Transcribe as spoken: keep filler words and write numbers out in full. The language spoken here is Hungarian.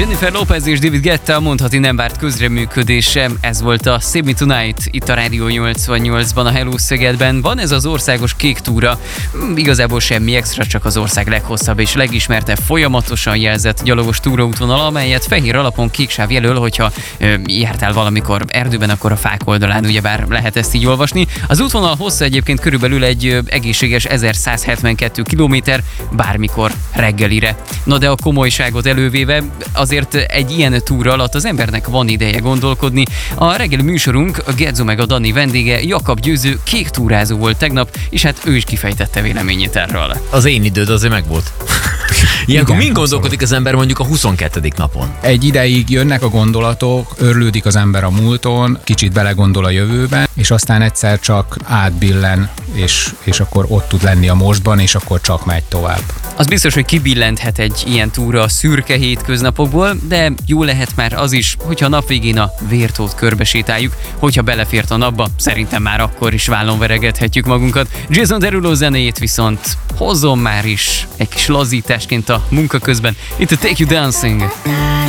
Jennifer Lopez és David Guetta mondhatni nem várt közreműködése. Ez volt a Save Me Tonight itt a Rádió nyolcvannyolcban, a Hello Szegedben. Van ez az országos kék túra. Igazából semmi extra, csak az ország leghosszabb és legismertebb folyamatosan jelzett gyalogos túraútvonal, amelyet fehér alapon kék sáv jelöl, hogyha ö, jártál valamikor erdőben, akkor a fák oldalán ugyebár lehet ezt így olvasni. Az útvonal hossza egyébként körülbelül egy ö, egészséges ezerszázhetvenkettő kilométer, bármikor reggelire. Na de a komolyságot elővéve azért egy ilyen túra alatt az embernek van ideje gondolkodni. A reggeli műsorunk, a Gedzo meg a Dani vendége, Jakab Győző kék túrázó volt tegnap, és hát ő is kifejtette véleményét erről. Az én időd azért megvolt. Ilyenkor mind gondolkodik az ember mondjuk a huszonkettedik napon? Egy ideig jönnek a gondolatok, örlődik az ember a múlton, kicsit belegondol a jövőben, és aztán egyszer csak átbillen, és, és akkor ott tud lenni a mostban, és akkor csak megy tovább. Az biztos, hogy kibillenthet egy ilyen túra a szürke hétköznapokból, de jó lehet már az is, hogyha a nap végén a vértót körbesétáljuk, hogyha belefért a napba, szerintem már akkor is vállon veregethetjük magunkat. Jason Derulo zenéjét viszont hozzon már is egy kis lazításként a munka közben. Itt a Take You Dancing.